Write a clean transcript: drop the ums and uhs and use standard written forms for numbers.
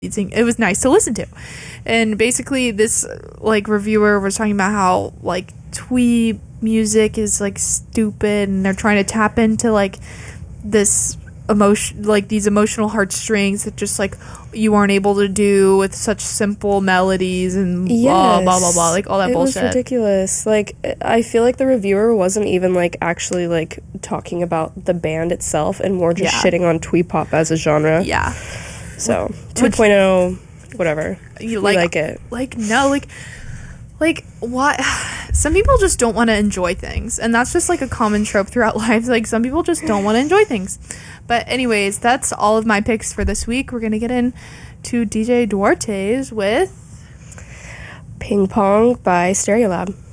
it was nice to listen to. And basically this like reviewer was talking about how like twee music is like stupid, and they're trying to tap into like this emotion, like these emotional heartstrings that just like you aren't able to do with such simple melodies and blah blah blah blah, like all that bullshit. It was ridiculous. Like, I feel like the reviewer wasn't even like actually like talking about the band itself, and more just shitting on twee pop as a genre. Yeah. So 2.0, whatever. You like it? Like no, like what? Some people just don't want to enjoy things, and that's just like a common trope throughout life. Like some people just don't want to enjoy things. But anyways, that's all of my picks for this week. We're gonna get into DJ Duarte's with Ping Pong by Stereolab.